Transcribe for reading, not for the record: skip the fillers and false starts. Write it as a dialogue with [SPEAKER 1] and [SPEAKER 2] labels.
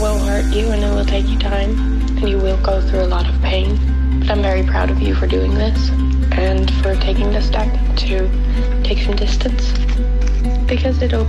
[SPEAKER 1] will hurt you and it will take you time and you will go through a lot of pain. But I'm very proud of you for doing this and for taking the step to take some distance because it'll